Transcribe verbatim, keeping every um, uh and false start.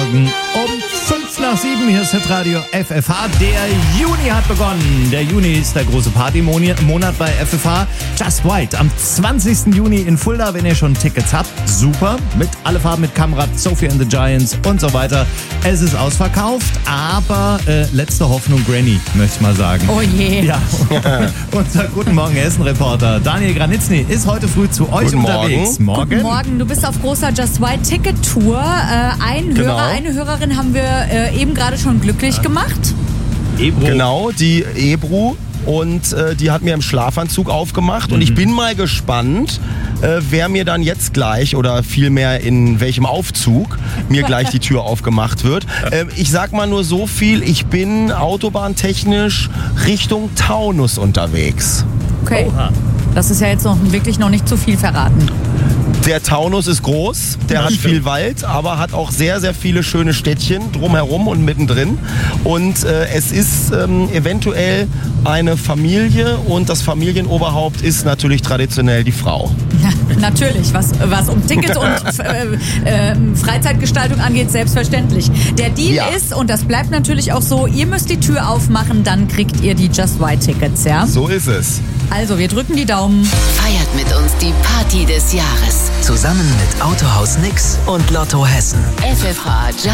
Morgen um fünf nach sieben. Hier ist Hitradio F F H. Der Juni hat begonnen. Der Juni ist der große Partymonat bei F F H. Just White am zwanzigsten Juni in Fulda. Wenn ihr schon Tickets habt, super. Mit alle Farben, mit Kamrat, Sophie and the Giants und so weiter. Es ist ausverkauft, aber äh, letzte Hoffnung Granny, möchte ich mal sagen. Oh je. Ja, unser Guten Morgen Hessen-Reporter Daniel Granitzny ist heute früh zu euch Guten unterwegs. Morgen. Morgen. Guten Morgen, du bist auf großer Just White Ticket Tour. Äh, ein Genau. Hörer, eine Hörerin haben wir äh, eben gerade schon glücklich gemacht. Ebro. Genau, die Ebru. Und äh, die hat mir im Schlafanzug aufgemacht. Und ich bin mal gespannt, äh, wer mir dann jetzt gleich oder vielmehr in welchem Aufzug mir gleich die Tür aufgemacht wird. Äh, ich sag mal nur so viel, ich bin autobahntechnisch Richtung Taunus unterwegs. Okay. Oha. Das ist ja jetzt noch wirklich noch nicht zu viel verraten. Der Taunus ist groß, der hat viel Wald, aber hat auch sehr, sehr viele schöne Städtchen drumherum und mittendrin. Und äh, es ist ähm, eventuell eine Familie und das Familienoberhaupt ist natürlich traditionell die Frau. Ja, natürlich, was, was um Tickets und äh, äh, Freizeitgestaltung angeht, selbstverständlich. Der Deal Ja. ist, und das bleibt natürlich auch so, ihr müsst die Tür aufmachen, dann kriegt ihr die Just White Tickets, ja? So ist es. Also, wir drücken die Daumen. Feiert mit uns die Party des Jahres. Zusammen mit Autohaus Nix und Lotto Hessen. F F H